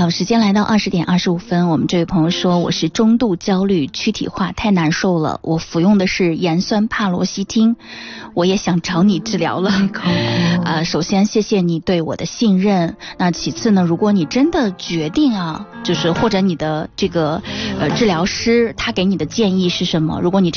好，时间来到20:25，我们这位朋友说，我是中度焦虑，躯体化太难受了，我服用的是盐酸帕罗西汀，我也想找你治疗了。首先谢谢你对我的信任，那其次呢，如果你真的决定就是或者你的这个治疗师他给你的建议是什么，如果你